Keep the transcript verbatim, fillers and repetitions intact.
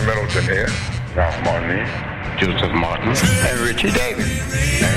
Middleton here, Ralph Martin, Joseph Martin, and Richie Davis.